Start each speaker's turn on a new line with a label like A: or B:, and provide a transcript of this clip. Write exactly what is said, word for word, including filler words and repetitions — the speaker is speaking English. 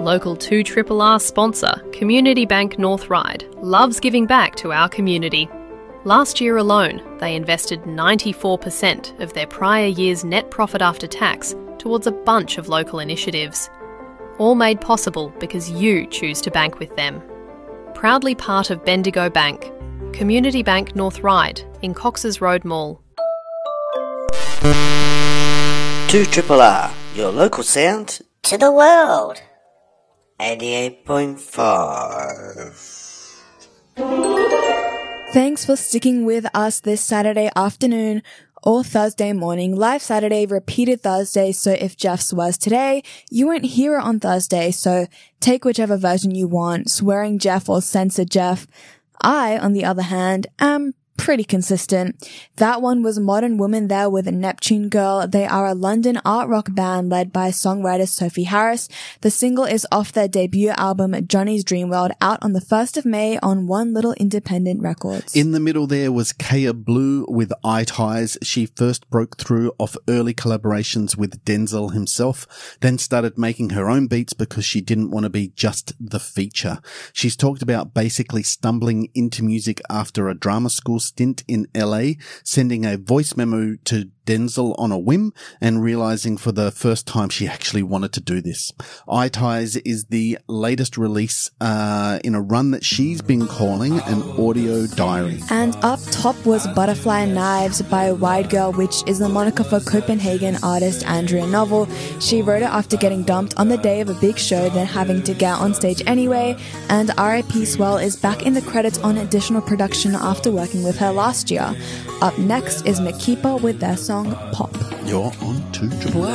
A: Local two R R R sponsor, Community Bank North Ryde, loves giving back to our community. Last year alone, they invested ninety-four percent of their prior year's net profit after tax towards a bunch of local initiatives. All made possible because you choose to bank with them. Proudly part of Bendigo Bank, Community Bank North Ryde in Cox's Road Mall.
B: two R R R, your local sound to the world. eighty-eight point five.
C: Thanks for sticking with us this Saturday afternoon or Thursday morning. Live Saturday, repeated Thursday, so if Jeff's was today, you won't hear it on Thursday, so take whichever version you want, swearing Jeff or censored Jeff. I, on the other hand, am pretty consistent. That one was Modern Woman there with a Neptune Girl. They are a London art rock band led by songwriter Sophie Harris. The single is off their debut album Johnny's Dream World, out on the first of May on One Little Independent Records.
D: In the middle there was Kaya Blue with Eye Ties. She first broke through off early collaborations with Denzel himself, then started making her own beats because she didn't want to be just the feature. She's talked about basically stumbling into music after a drama school stint in L A, sending a voice memo to Denzel on a whim and realizing for the first time she actually wanted to do this. Eye Ties is the latest release uh, in a run that she's been calling an audio diary.
C: And up top was Butterfly Knives by Wide Girl, which is the moniker for Copenhagen artist Andrea Novel. She wrote it after getting dumped on the day of a big show, then having to get on stage anyway, and R I P Swell is back in the credits on additional production after working with her last year. Up next is Makipa with their song Pop.
D: You're on two R R R.